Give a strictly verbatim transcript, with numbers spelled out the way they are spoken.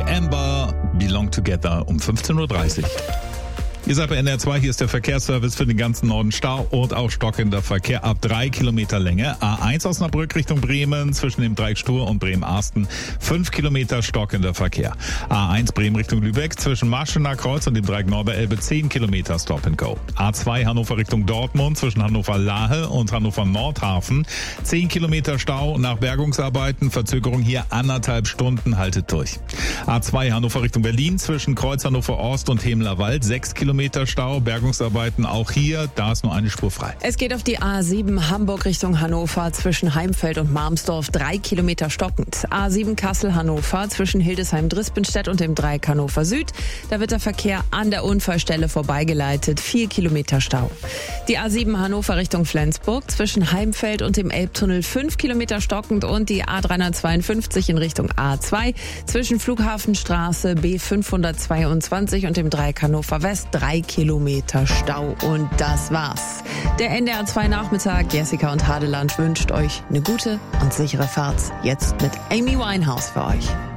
Amber, Belong Together um fünfzehn Uhr dreißig. Ihr seid bei N R zwei, hier ist der Verkehrsservice für den ganzen Norden. Stau und auch stockender Verkehr ab drei Kilometer Länge. A eins Osnabrück Richtung Bremen zwischen dem Dreieck Stur und Bremen-Arsten fünf Kilometer stockender Verkehr. A eins Bremen Richtung Lübeck zwischen Marschener Kreuz und dem Dreieck Norderelbe zehn Kilometer Stop and Go. A zwei Hannover Richtung Dortmund zwischen Hannover-Lahe und Hannover-Nordhafen zehn Kilometer Stau nach Bergungsarbeiten. Verzögerung hier anderthalb Stunden, haltet durch. A zwei Hannover Richtung Berlin zwischen Kreuz Hannover Ost und Hemlerwald sechs Kilometer Stau, Bergungsarbeiten auch hier, da ist nur eine Spur frei. Es geht auf die A sieben Hamburg Richtung Hannover zwischen Heimfeld und Marmsdorf drei Kilometer stockend. A sieben Kassel-Hannover zwischen Hildesheim-Drispenstedt und dem Dreieck Hannover Süd. Da wird der Verkehr an der Unfallstelle vorbeigeleitet, vier Kilometer Stau. Die A sieben Hannover Richtung Flensburg zwischen Heimfeld und dem Elbtunnel fünf Kilometer stockend und die A dreihundertzweiundfünfzig in Richtung A zwei zwischen Flughafenstraße B fünfhundertzweiundzwanzig und dem Dreieck Hannover West drei Kilometer Stau. Und das war's. Der N D R zwei Nachmittag. Jessica und Hadeland wünscht euch eine gute und sichere Fahrt. Jetzt mit Amy Winehouse für euch.